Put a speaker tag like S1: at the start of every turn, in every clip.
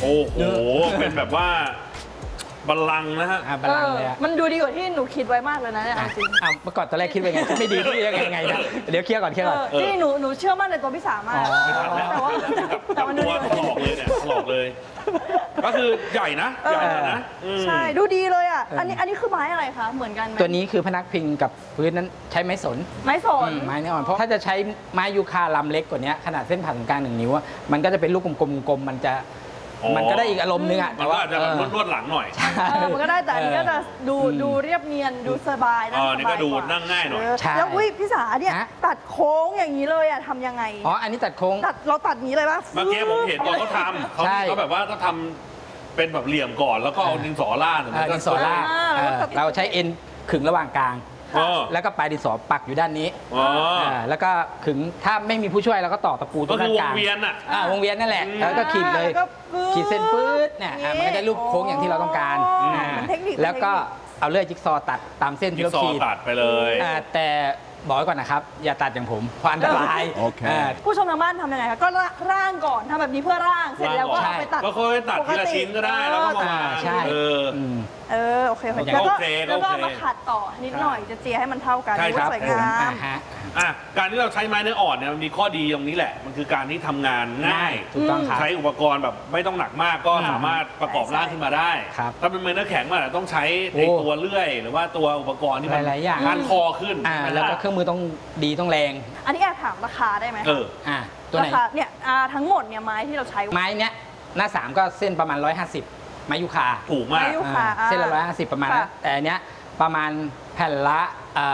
S1: โอ้โหเป็นแบบว่าบัลลังก์นะฮะ
S2: บัลลังก์เลย
S3: มันดูดีกว่าที่หนูคิดไว้มากเลยนะเนี่ยจริง
S2: เมื่อก่อนตอนแรกคิดว่าไงไม่ดีที่ยังไงนะเดี๋ยวเคลียร์ก่อน
S3: ที่หนูเชื่อมั่นในตัวพี่สามากแต่มันดูดี
S1: ถลอกเลยเนี่ยถลอกเลยก็คือใหญ่นะใหญ่นะ
S3: ใช่ดูดีเลยอ่ะอันนี้คือไม้อะไรคะเหมือนกันไหม
S2: ตัวนี้คือพนักพิงกับพื้นนั้นใช้ไม้สนไม้เนื้ออ่อนเพราะถ้าจะใช้ไม้ยูคาลำเล็กกว่านี้ขนาดเส้นผ่าศูนย์กลาง1 นิ้วมันก็จะเป็นลูกกลมๆมันก็ได้อีกอารมณ์นึงอ่ะ
S1: แต่ว่าจะแบบนวดหลังหน่อย
S3: มันก็ได้แต่อันนี้ก็จะดูเรียบเนียนดูสบายนะ
S1: นี่ก็ดูนั่งง่ายหน่อย
S3: แล้วพี่สาเนี่ยตัดโค้งอย่างนี้เลยอ่ะทำยังไง
S2: อันนี้ตัดโค้ง
S3: เราตัดนี้เลยป่ะ
S1: เมื่อกี้ผมเห็นตอนเขาทำเขาแบบว่าเขาทำเป็นแบบเหลี่ยมก่อนแล้วก็เอาดินสอล่า
S2: ดินสอล่าเราใช้เอ็นขึงระหว่างกลางแล้วก็ปลายดินสอปักอยู่ด้านนี้แล้วก็ขึงถ้าไม่มีผู้ช่วยเราก็ต่อตะปูตรงกลางว
S1: งเวียนอ่ะ
S2: วงเวียนนั่นแหละแล้วก็ขีดเลยขีดเส้นปื๊ดเนี่ยมันก็ได้รูปโค้งอย่างที่เราต้องการแล้วก็เอาเลื่อยจิ๊กซอตัดตามเส้นที่เราขีด
S1: ตัดไปเลย
S2: แต่บอกไว้ก่อนนะครับอย่าตัดอย่างผมเพราะอันตราย
S3: ผู้ชมทางบ้านทำยังไงคะก็ร่างก่อนทำแบบนี้เพื่อร่างเสร็จแล้วก็ไปตัด
S1: ก็ค่อยตัดทีละชิ้นก็ได้แล้วก็มา
S2: ใช่
S3: โอเคแล้วก็มาขัดต่อนิดหน่อยจะเจียให้มันเท่ากันสวยงาม
S1: การที่เราใช้ไม้เนื้ออ่อนเนี่ยมันมีข้อดีตรงนี้แหละมันคือการที่ทำงานง่าย
S2: ถูกต้องครับ
S1: ใช้อุปกรณ์แบบไม่ต้องหนักมากก็สามารถประกอบร่างขึ้นมาได้ถ้าเป็นไม้เนื้อแข็งมันต้องใช้ตัวเลื่อยหรือว่าตัวอุปกรณ์ที่มันงานคอขึ้น
S2: แล้วก็เครื่องมือต้องดีต้องแรง
S3: อันนี้แอบถามราคาได้ไหม
S2: ตัวไหน
S3: เนี่ยทั้งหมดเนี่ยไม้ที่เราใช้
S2: ไม้เนี้ยหน้า3ก็เส้นประมาณ150ไม้ยูคา
S1: ถูกมาก
S2: เส้นละ150ประมาณแต่อันเนี้ยประมาณแผ่นละ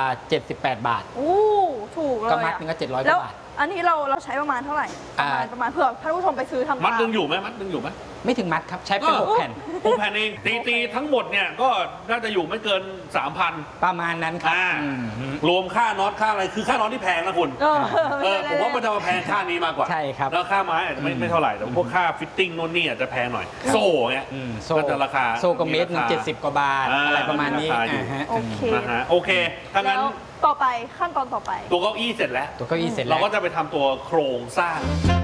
S2: 78 บาท
S3: ถูกเลย
S2: ก็มัดนึงก็700 กว่าบาท
S3: อันนี้เราใช้ประมาณเท่าไหร่ประมาณเผื่อท่านผู้ชมไปซื้อทำ
S1: มัดนึงอยู่ไหม
S2: ไม่ถึงมัดครับใช้เป็น6 แผ่น
S1: 6 แผ่นเองตีทั้งหมดเนี่ยก็น่าจะอยู่ไม่เกิน 3,000
S2: ประมาณนั้นครับ
S1: รวมค่าน็อตค่าอะไรคือค่าน็อตที่แพงนะคุณผมว่ามันจะมาแพงค่านี้มากกว่า
S2: ใช่ครับ
S1: แล้วค่าไม้อาจจะไม่เท่าไหร่แต่พวกค่าฟิตติ้งโน่นนี่อาจจะแพงหน่อยโซ่เงี้ยก็จะราคา
S2: โซ่ก็เมตร70 กว่าบาทอะไรประมาณนี้
S1: โอเคถ้างั้น
S3: ต่อไปขั้นตอนต่อไป
S1: ตัวเก้าอี้เสร็จแล้ว
S2: ตัวเก้าอี้เสร็จแล้ว
S1: เราก็จะไปทำตัวโครงสร้าง